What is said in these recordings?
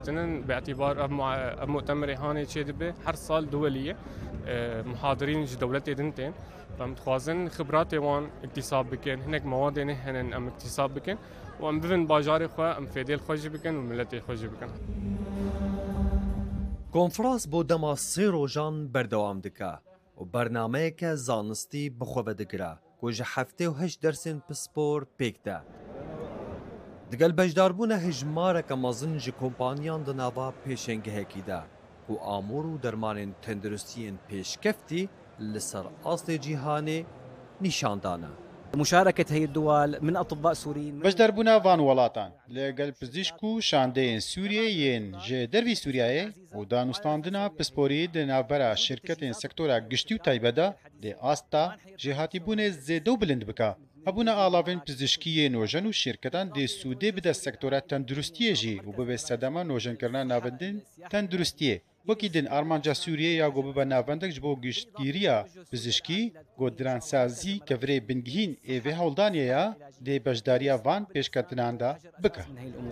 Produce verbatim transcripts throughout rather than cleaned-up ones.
باعتبار مؤتمر هاني تشيدبه هر سال دولية محاضرين دولتي دنتين فمتخوازن خبرات وان اكتساب بكن هناك مواد هنن ام اكتساب بكن وام بفن باجاري خو ام فيديل خوش بكن وملتي خوش بكن. کنفرانس بۆ دەما سێ ڕۆژان بەردەوام دکا و بەرنامەیەکە زانستی بخۆبە دەگرا و ji heftê û heşt dersên pispor pêk de. Digel beşdarbûna hejmareka mezin ji kompaniyan di nava pêşengehekî de ku amûr û dermanên tenduristiyên pêşkeftî li ser astê cîhanê nîşandane. مشاركة هي الدول من أطباء سوريين بەشداربوونا van وڵاتان لەگەل پزیشک و شاندەیên سووریەیên ji dervî Sûriyayê û danûstandina pisporî di navbera şirketên sektora giştî û taybet de dê asta ji hatîbûnê zêde û bilind bike. Hebûna alavên pizîşkiyê nojen û şirketan dê sûdê bide sektora tenduristiyê jî û bibe sedema nojenkirina navendên tenduristiyê. Wekî din armanca Sûriyê ya got bibe navendek ji bo giştgiriya pizîşkî, got diransazî kevirê bingehîn ê vê hewldaniyê ya dê beşdariya van pêşketinan de bike.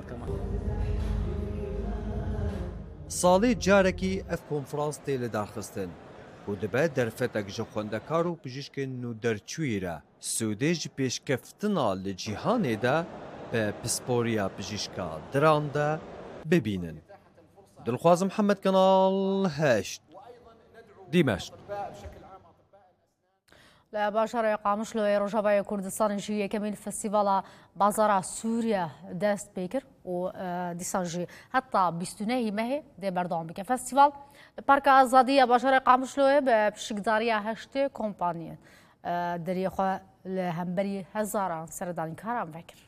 Salê carekî ev konferans tê lidarxistin û dibe derfetek ji xwendekar û pizîşkên nû derçûyî re Sûdê ji pêşkeftina li cîhanê de bi pisporiya pizîşka diran de bibînin. Dilxwaz Mihemed Kanal heşt Dîmeşq. لە باشارە قامشلۆی ڕۆژاوای کوردستانیژی یەکەمین فستیڤاڵە بازارە سووریا دەست پێ کرد و دیسانژی هەتا بیستونەی مەهێ دێ بەردەوام بکە فستیڤال پارکە ئازادیە باشارە قامشلۆیە بە پشکداریە هەشتێ کۆمپانیە دەریەخوا لە هەمبەری هەزاران سەردانی کاران vekir.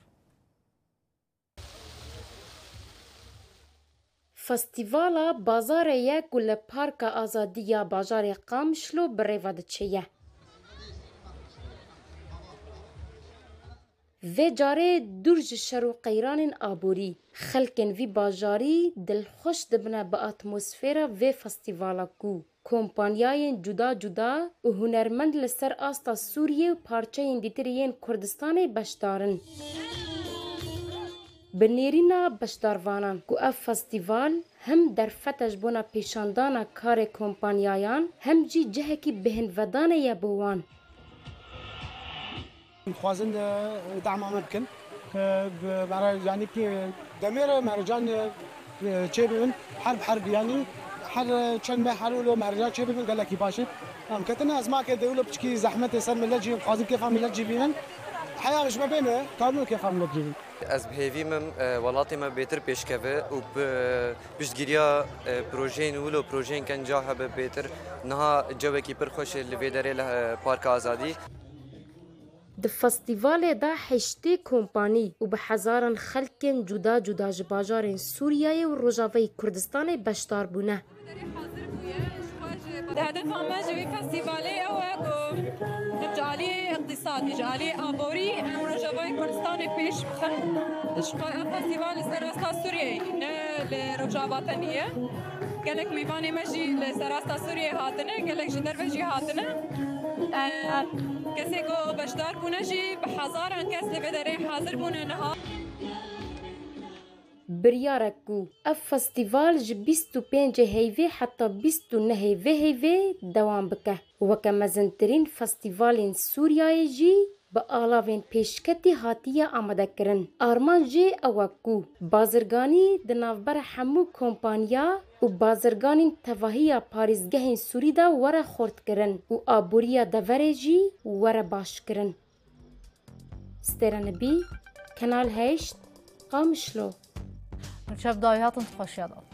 Festîvala bazarê ye ku li Parka Azadiya bajarê Qamişlo bi rêva diçeye. Vê carê dûr ji şer û qeyranên aborî, xelkên vî bajarî dilxweş dibine bi atmosfêra vê festîvala ku kompanyayên cuda cuda û hunermend li ser asta Sûriyê û parçeyên dîtirî yên Kurdistanê beşdarin. Bi nêrîna beşdarvanan ku ev festîval hem derfete ji bona pêşandana karê kompanyayan hem jî cihekî bihinvedanê ye bi wan. خوازن دعم عمل بكن يعني دمير مهرجان تشيبن حرب حرب يعني حر چند به حلو مهرجان تشيبن قال لك باشي ام كتنا ازما كده ولا بتشكي زحمه يسر ملجي خوازن كيف ملجي جيبين حياه مش ما بينه كانوا كيف ملجي از بهیویم ولاتی ما بهتر پیشکوه و پشتگیریا پروژین ولو پروژین کنجا هب بهتر نها جوی کی پر خوش لویدره پارک آزادی. د فستیوالê da heştê kompanî û bi hezaran xelkên cuda cuda ji bajarên Sûriyeyê û Rojavayê Kurdistanê beşdar bûne. هدفا ما جوي فستيفالي او اكو جالي اقتصادي جالي ابوري رجباي كردستاني بيش بخن شقا فستيفال سراستا سوريا نه لرجابا ثانيه قالك ميباني مجي لسراستا سوريا هاتنا قالك جندر بجي هاتنا كسيكو بشدار بونجي بحزار ان كاس لبدري حاضر بونه نها biryarek ku ev festîval ji bîst û pêncê heyvê heta bîst û neh heyvê heyvê dewam bike. Weke mezintirîn festîvalên Sûriyayê jî bi alavên pêşketî hatiye amadekirin. Arman jê ew e ku bazirganî di navbera hemû kompanya û bazirganên tevahiya parêzgehên Sûrî de were xortkirin û aboriya deverê jî were başkirin. Stêrenibî, Kanal heşt, Qamişlo. شەف داوای هاتن خۆشیادا.